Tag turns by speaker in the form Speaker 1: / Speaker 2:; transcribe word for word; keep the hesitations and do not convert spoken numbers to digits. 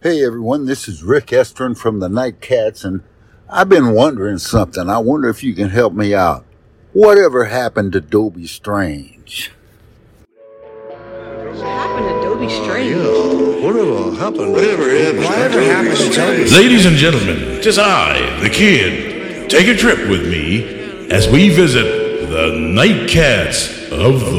Speaker 1: Hey everyone, this is Rick Estrin from the Nightcats, and I've been wondering something. I wonder if you can help me out. Whatever happened to Dobie Strange?
Speaker 2: What happened to Dobie Strange?
Speaker 3: Yeah, whatever happened?
Speaker 4: Whatever happened?
Speaker 3: Whatever happened to Dobie?
Speaker 4: Ladies and gentlemen, tis I, the Kid. Take a trip with me as we visit the Nightcats of the